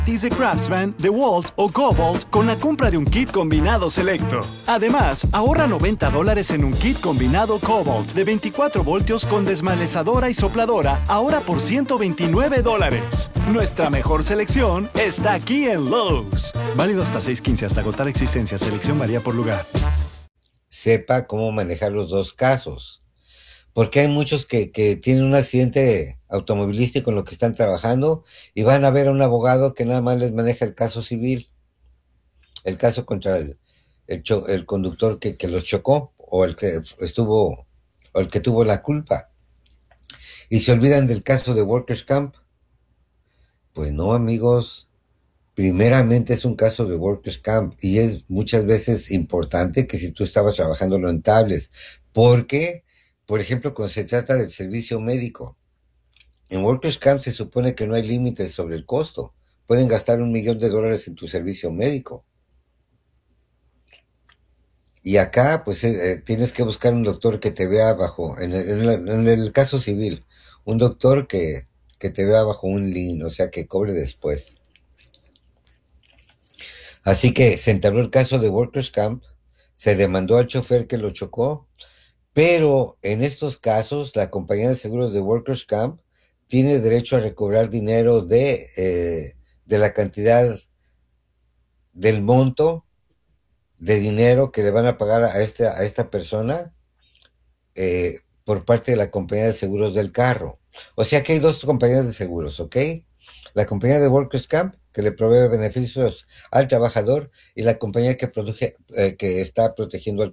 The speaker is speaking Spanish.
de Craftsman, DeWalt o Cobalt con la compra de un kit combinado selecto. Además, ahorra $90 en un kit combinado Cobalt de 24 voltios con desmalezadora y sopladora, ahora por $129. Nuestra mejor selección está aquí en Lowe's. Válido hasta 6/15 hasta agotar existencia. Selección varía por lugar. Sepa cómo manejar los dos casos. Porque hay muchos que tienen un accidente automovilístico en lo que están trabajando y van a ver a un abogado que nada más les maneja el caso civil, el caso contra el conductor que los chocó o el que estuvo o el que tuvo la culpa. Y se olvidan del caso de Workers' Camp. Pues no, amigos. Primeramente es un caso de Workers' Camp y es muchas veces importante que si tú estabas trabajando lo entables. Porque, por ejemplo, cuando se trata del servicio médico, en Workers' Camp se supone que no hay límites sobre el costo. Pueden gastar $1,000,000 en tu servicio médico. Y acá, pues, tienes que buscar un doctor que te vea bajo, en el caso civil, un doctor que te vea bajo un lien, o sea, que cobre después. Así que se entabló el caso de Workers' Camp, se demandó al chofer que lo chocó, pero en estos casos la compañía de seguros de Workers' Camp tiene derecho a recobrar dinero de la cantidad del monto de dinero que le van a pagar a esta persona por parte de la compañía de seguros del carro. O sea que hay dos compañías de seguros, ¿ok? La compañía de Workers' Camp, que le provee beneficios al trabajador, y la compañía que está protegiendo al